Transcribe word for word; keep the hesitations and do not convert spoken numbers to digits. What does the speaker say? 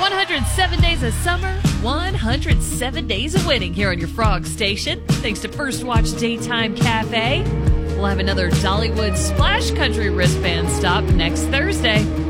one hundred seven days of summer, one hundred seven days of winning here on your Frog Station. Thanks to First Watch Daytime Cafe. We'll have another Dollywood Splash Country wristband stop next Thursday.